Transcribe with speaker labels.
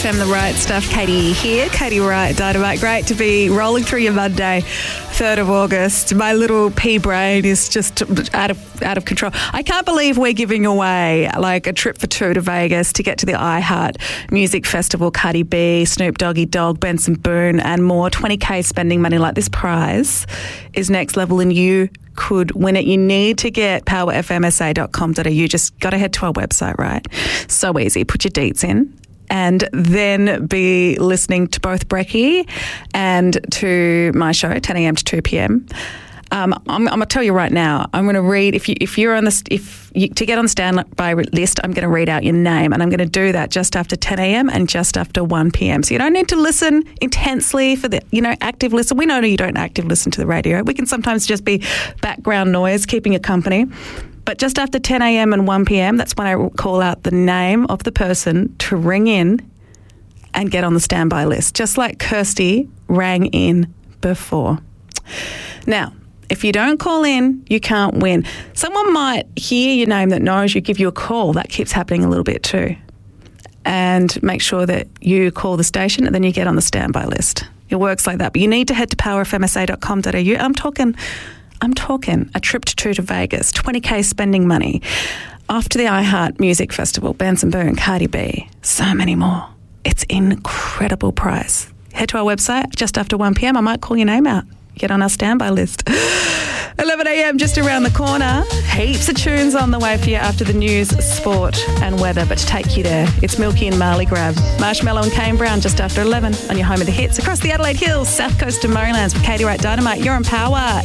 Speaker 1: FM, the right stuff. Katie here. Katie Wright, Dynamite. Great to be rolling through your Monday, 3rd of August. My little pea brain is just out of control. I can't believe we're giving away like a trip for two to Vegas to get to the iHeart Music Festival. Cardi B, Snoop Doggy Dogg, Benson Boone and more. 20k spending money like this prize is next level and you could win it. You need to get powerfmsa.com.au. Just got to head to our website, right? So easy. Put your deets in and then be listening to both Brekkie and to my show, 10 a.m. to 2 p.m. I'm going to tell you right now, I'm going to read, to get on the standby list, I'm going to read out your name and I'm going to do that just after 10 a.m. and just after 1 p.m. So you don't need to listen intensely for the, active listen. We know you don't active listen to the radio. We can sometimes just be background noise, keeping you company. But just after 10 a.m. and 1 p.m., that's when I call out the name of the person to ring in and get on the standby list, just like Kirsty rang in before. Now, if you don't call in, you can't win. Someone might hear your name that knows you, give you a call. That keeps happening a little bit too. And make sure that you call the station and then you get on the standby list. It works like that. But you need to head to powerfmsa.com.au. I'm talking a trip to Vegas, 20k spending money. After the iHeart Music Festival, Benson Boone, Cardi B, so many more. It's an incredible prize. Head to our website just after 1 p.m. I might call your name out. Get on our standby list. 11 a.m. just around the corner. Heaps of tunes on the way for you after the news, sport and weather. But to take you there, it's Milky and Marley Grab. Marshmallow and Kane Brown just after 11 on your home of the hits. Across the Adelaide Hills, south coast of Marylands with Katie Wright Dynamite. You're on Power.